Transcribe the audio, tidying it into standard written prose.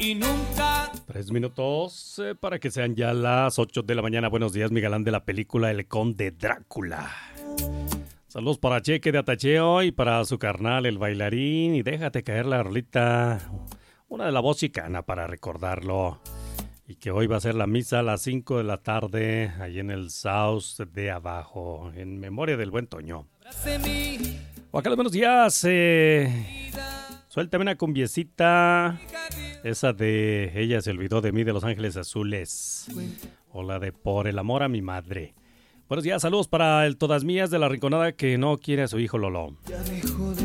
y nunca. 3 minutos para que sean ya las 8 de la mañana. Buenos días, mi galán de la película El Conde Drácula. Saludos para Cheque de Atacheo y para su carnal, el bailarín. Y déjate caer la rolita, una de la voz chicana para recordarlo. Y que hoy va a ser la misa a las 5 de la tarde, ahí en el South de abajo, en memoria del buen Toño. Juan Carlos, buenos días. Suéltame una cumbiecita. Esa de Ella se olvidó de mí, de Los Ángeles Azules. O la de Por el amor a mi madre. Buenos días, saludos para el Todas Mías de la Rinconada que no quiere a su hijo Lolo. Ya dejó de